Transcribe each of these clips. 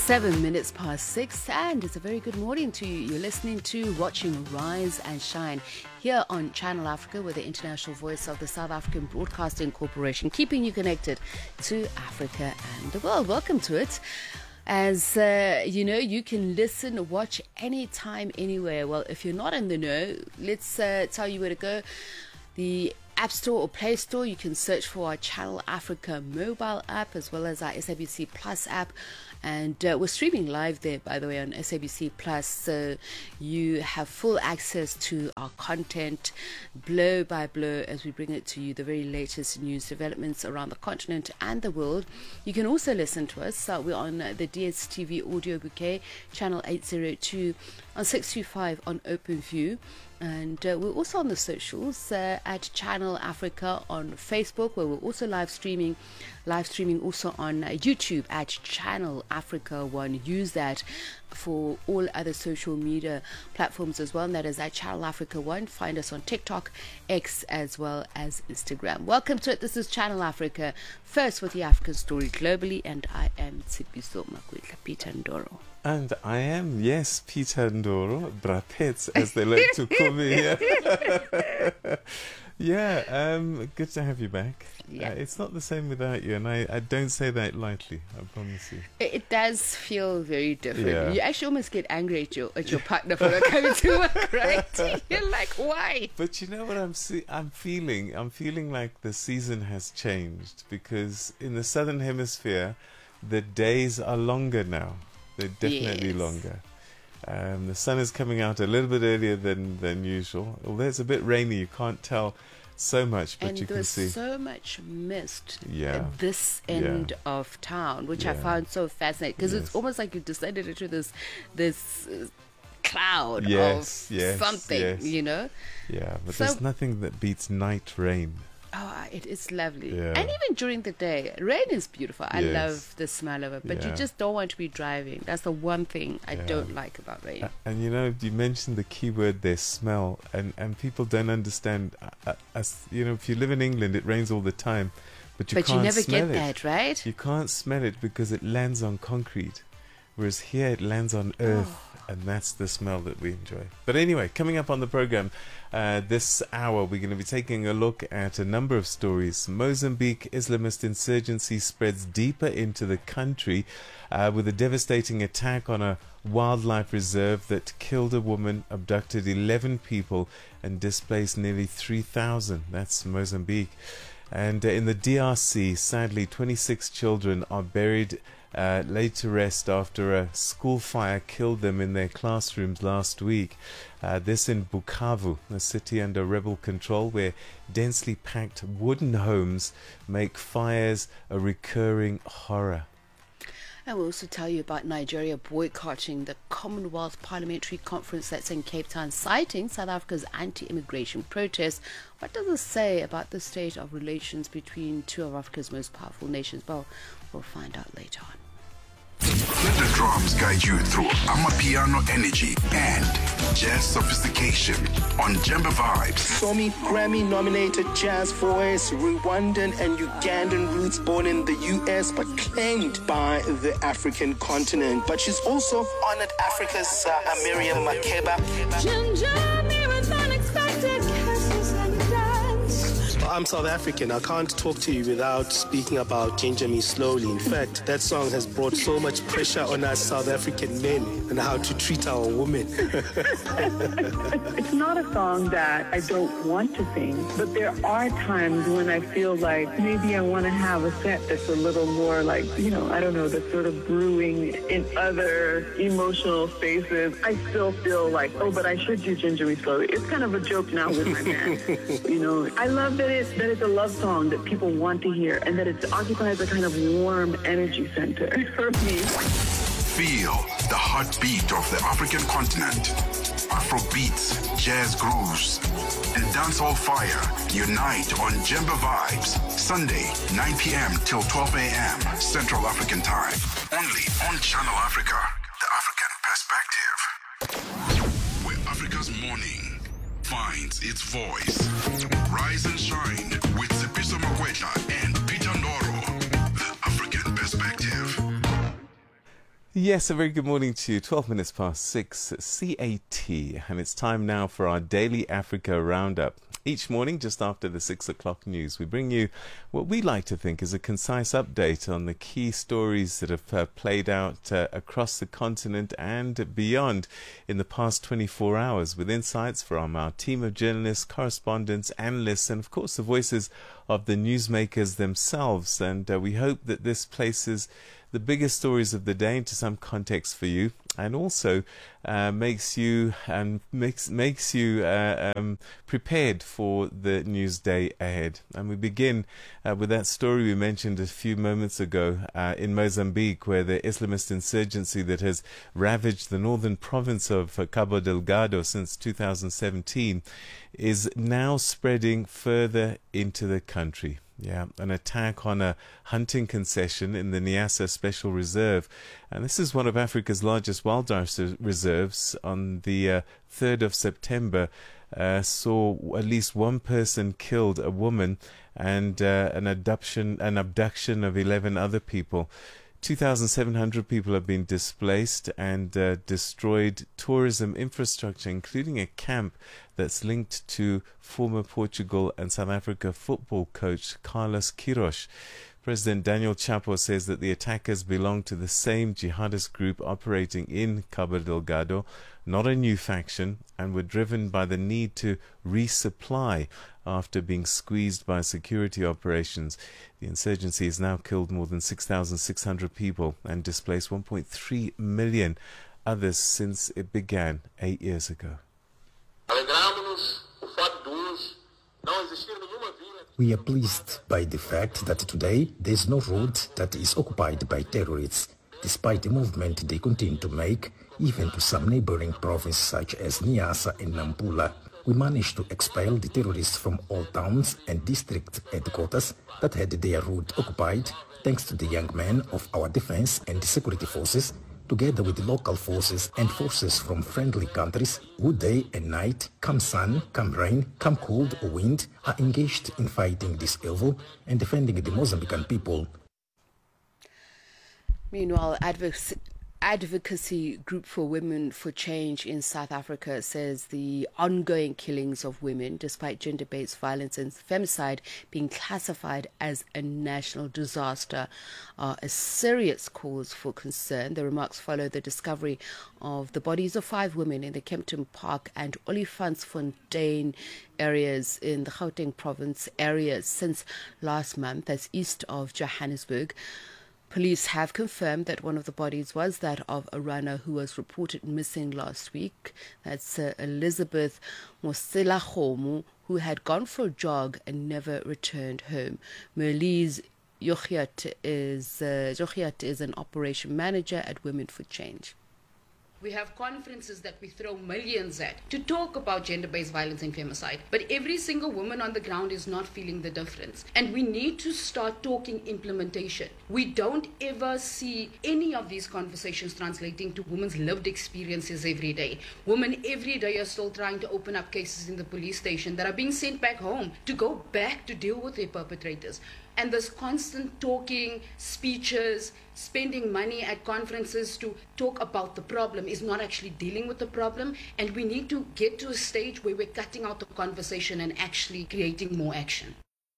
7 minutes past 6, and it's a very good morning to you. You're listening to Watching Rise and Shine here on Channel Africa with the international voice of the South African Broadcasting Corporation, keeping you connected to Africa and the world. Welcome to it. As you know, you can listen, watch anytime, anywhere. Well, if you're not in the know, let's tell you where to go. The App Store or Play Store, you can search for our Channel Africa mobile app as well as our SABC Plus app. And we're streaming live there, by the way, on SABC Plus. So you have full access to our content, blow by blow, as we bring it to you, the very latest news developments around the continent and the world. You can also listen to us. We're on the DSTV audio bouquet, channel 802, on 625 on OpenView. And we're also on the socials at Channel Africa on Facebook, where we're also live streaming also on YouTube at Channel Africa 1. Use that for all other social media platforms as well, and that is at Channel Africa 1. Find us on TikTok, X, as well as Instagram. Welcome to it. This is Channel Africa, first with the African story globally, and I am Tsipiso Makwetla Peter Ndoro. And I am, yes, Peter Ndoro, Brapets, as they like to call me here. Yeah, good to have you back. Yeah. It's not the same without you, and I don't say that lightly, I promise you. It does feel very different. Yeah. You actually almost get angry at your partner for not coming to work, right? You're like, why? But you know what I'm feeling? I'm feeling like the season has changed, because in the Southern Hemisphere, the days are longer now. They're definitely longer. The sun is coming out a little bit earlier than usual. Although it's a bit rainy, you can't tell so much, but and you can see. there's so much mist at this end of town, which I found so fascinating, because it's almost like you descended into this cloud of something, you know? Yeah, but there's nothing that beats night rain. Oh, it is lovely. And even during the day, rain is beautiful. I love the smell of it, but you just don't want to be driving. That's the one thing I don't like about rain. And you know, you mentioned the key word there, smell, and people don't understand. You know, if you live in England, it rains all the time, but you can't never smell get that, right? You can't smell it because it lands on concrete, whereas here it lands on earth. And that's the smell that we enjoy. But anyway, coming up on the program this hour, we're going to be taking a look at a number of stories. Mozambique Islamist insurgency spreads deeper into the country with a devastating attack on a wildlife reserve that killed a woman, abducted 11 people, and displaced nearly 3,000. That's Mozambique. And in the DRC, sadly, 26 children are buried laid to rest after a school fire killed them in their classrooms last week. This in Bukavu, a city under rebel control where densely packed wooden homes make fires a recurring horror. I will also tell you about Nigeria boycotting the Commonwealth Parliamentary Conference that's in Cape Town, citing South Africa's anti-immigration protests. What does this say about the state of relations between two of Africa's most powerful nations? Well, we'll find out later on. Let the drums guide you through Amapiano energy and jazz sophistication on Jemba Vibes. Somi Grammy-nominated jazz voice, Rwandan and Ugandan roots, born in the US but claimed by the African continent. But she's also honored Africa's Miriam Makeba. I'm South African. I can't talk to you without speaking about Ginger Me Slowly. In fact, that song has brought so much pressure on us South African men and how to treat our women. It's not a song that I don't want to sing, but there are times when I feel like maybe I want to have a set that's a little more like, you know, I don't know, that's sort of brewing in other emotional spaces. I still feel like, oh, but I should do Ginger Me Slowly. It's kind of a joke now with my man. You know, I love that it's a love song that people want to hear and that it occupies a kind of warm energy center for me. Feel the heartbeat of the African continent. Afro beats, jazz grooves, and dancehall fire unite on Jemba Vibes. Sunday, 9 p.m. till 12 a.m. Central African Time. Only on Channel Africa, the African perspective. Where Africa's morning finds its voice. Rise and shine with Tsipiso Makwetla and Peter Ndoro, the African perspective. Yes, a very good morning to you. 12 minutes past 6 CAT, and it's time now for our daily Africa Roundup. Each morning, just after the 6 o'clock news, we bring you what we like to think is a concise update on the key stories that have played out across the continent and beyond in the past 24 hours, with insights from our team of journalists, correspondents, analysts, and of course the voices of the newsmakers themselves. And we hope that this places the biggest stories of the day into some context for you, and also makes you prepared for the news day ahead. And we begin with that story we mentioned a few moments ago in Mozambique, where the Islamist insurgency that has ravaged the northern province of Cabo Delgado since 2017 is now spreading further into the country. Yeah, an attack on a hunting concession in the Niassa Special Reserve. And this is one of Africa's largest wildlife reserves. On the 3rd of September, saw at least one person killed, a woman, and an abduction of 11 other people. 2,700 people have been displaced, and destroyed tourism infrastructure, including a camp that's linked to former Portugal and South Africa football coach Carlos Queiroz. President Daniel Chapo says that the attackers belong to the same jihadist group operating in Cabo Delgado, not a new faction, and were driven by the need to resupply after being squeezed by security operations. The insurgency has now killed more than 6,600 people and displaced 1.3 million others since it began 8 years ago. We are pleased by the fact that today there is no road that is occupied by terrorists, despite the movement they continue to make, even to some neighboring provinces such as Niassa and Nampula. We managed to expel the terrorists from all towns and district headquarters that had their route occupied, thanks to the young men of our defense and security forces, together with the local forces and forces from friendly countries who day and night, come sun, come rain, come cold or wind, are engaged in fighting this evil and defending the Mozambican people. Meanwhile, Advocacy Group for Women for Change in South Africa says the ongoing killings of women, despite gender-based violence and femicide being classified as a national disaster, are a serious cause for concern. The remarks follow the discovery of the bodies of 5 women in the Kempton Park and Olifantsfontein areas in the Gauteng province areas since last month, that's east of Johannesburg. Police have confirmed that one of the bodies was that of a runner who was reported missing last week. That's Elizabeth Moselahomu, who had gone for a jog and never returned home. Merlise Jochiat is an operation manager at Women for Change. We have conferences that we throw millions at to talk about gender-based violence and femicide. But every single woman on the ground is not feeling the difference. And we need to start talking implementation. We don't ever see any of these conversations translating to women's lived experiences every day. Women every day are still trying to open up cases in the police station that are being sent back home to go back to deal with their perpetrators. And this constant talking, speeches, spending money at conferences to talk about the problem is not actually dealing with the problem. And we need to get to a stage where we're cutting out the conversation and actually creating more action.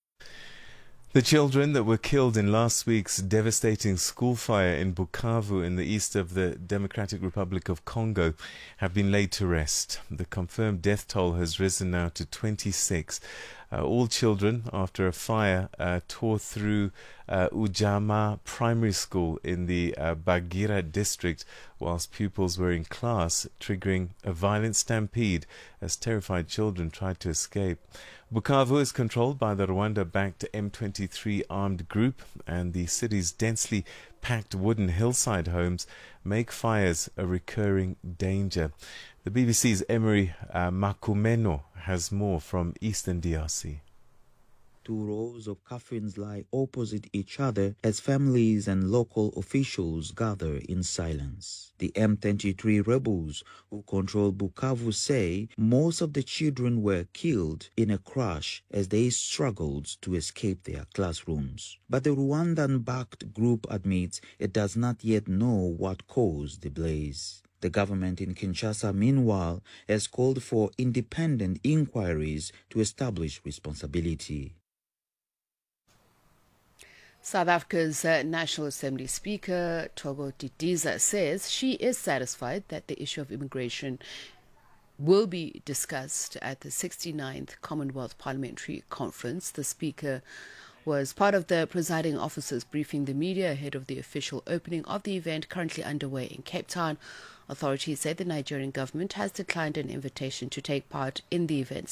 The children that were killed in last week's devastating school fire in Bukavu in the east of the Democratic Republic of Congo have been laid to rest. The confirmed death toll has risen now to 26. All children, after a fire tore through Ujama Primary School in the Bagira district whilst pupils were in class, triggering a violent stampede as terrified children tried to escape. Bukavu is controlled by the Rwanda-backed M23 armed group, and the city's densely packed wooden hillside homes make fires a recurring danger. The BBC's Emery Makumeno has more from Eastern DRC. Two rows of coffins lie opposite each other as families and local officials gather in silence. The M23 rebels who control Bukavu say most of the children were killed in a crash as they struggled to escape their classrooms. But the Rwandan-backed group admits it does not yet know what caused the blaze. The government in Kinshasa, meanwhile, has called for independent inquiries to establish responsibility. South Africa's National Assembly Speaker, Thoko Didiza, says she is satisfied that the issue of immigration will be discussed at the 69th Commonwealth Parliamentary Conference. The Speaker was part of the presiding officers briefing the media ahead of the official opening of the event currently underway in Cape Town. Authorities say the Nigerian government has declined an invitation to take part in the event.